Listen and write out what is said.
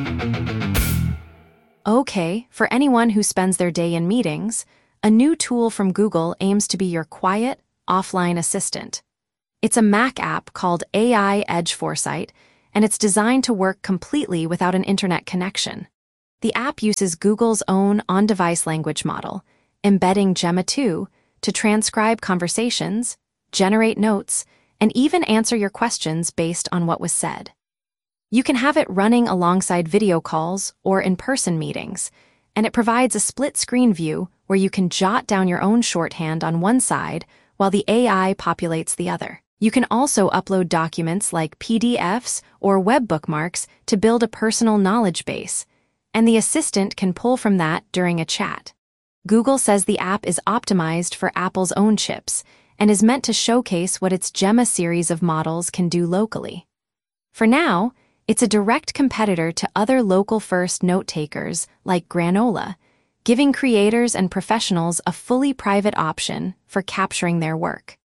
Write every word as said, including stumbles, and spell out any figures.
Okay, for anyone who spends their day in meetings, a new tool from Google aims to be your quiet, offline assistant. It's a Mac app called A I Edge Foresight, and it's designed to work completely without an internet connection. The app uses Google's own on-device language model, embedding Gemma two, to transcribe conversations, generate notes, and even answer your questions based on what was said. You can have it running alongside video calls or in-person meetings, and it provides a split-screen view where you can jot down your own shorthand on one side while the A I populates the other. You can also upload documents like P D Fs or web bookmarks to build a personal knowledge base, and the assistant can pull from that during a chat. Google says the app is optimized for Apple's own chips and is meant to showcase what its Gemma series of models can do locally. For now, it's a direct competitor to other local-first note-takers like Granola, giving creators and professionals a fully private option for capturing their work.